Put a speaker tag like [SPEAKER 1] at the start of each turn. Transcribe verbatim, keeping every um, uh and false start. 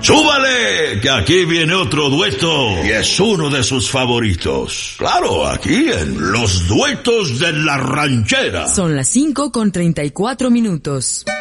[SPEAKER 1] ¡Súbale! Que aquí viene otro dueto y es uno de sus favoritos. Claro, aquí en Los Duetos de la Ranchera.
[SPEAKER 2] Son las cinco con treinta y cuatro minutos.